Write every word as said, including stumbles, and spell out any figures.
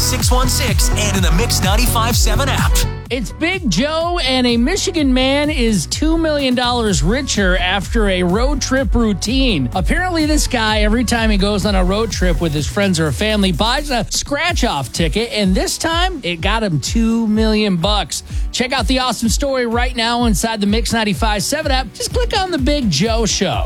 six one six and in the Mix ninety-five point seven app. It's Big Joe, and a Michigan man is two million dollars richer after a road trip routine. Apparently, this guy, every time he goes on a road trip with his friends or family, buys a scratch-off ticket, and this time, it got him two million bucks. Check out the awesome story right now inside the Mix ninety-five point seven app. Just click on the Big Joe Show.